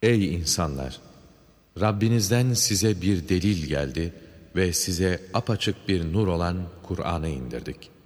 Ey insanlar! Rabbinizden size bir delil geldi ve size apaçık bir nur olan Kur'an'ı indirdik.